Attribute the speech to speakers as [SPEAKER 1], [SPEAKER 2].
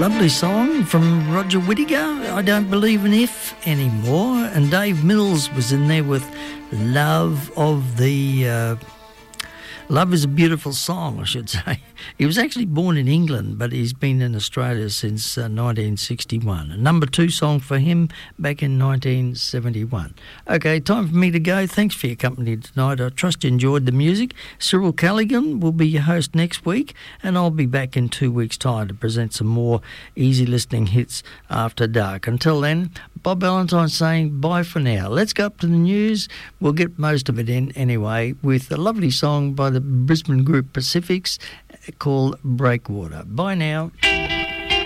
[SPEAKER 1] Lovely song from Roger Whittaker, I Don't Believe in If Anymore. And Dave Mills was in there with Love is a Beautiful Song, I should say. He was actually born in England, but he's been in Australia since 1961. A number 2 song for him back in 1971. Okay, time for me to go. Thanks for your company tonight. I trust you enjoyed the music. Cyril Callaghan will be your host next week, and I'll be back in 2 weeks' time to present some more easy listening hits after dark. Until then, Bob Valentine saying bye for now. Let's go up to the news. We'll get most of it in anyway with a lovely song by the Brisbane group Pacifics called Breakwater. Bye now.